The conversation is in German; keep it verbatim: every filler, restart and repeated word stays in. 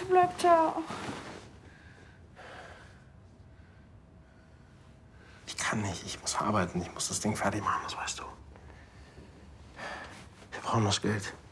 bleibt da. Ich kann nicht. Ich muss arbeiten. Ich muss das Ding fertig machen, das weißt du. Wir brauchen das Geld.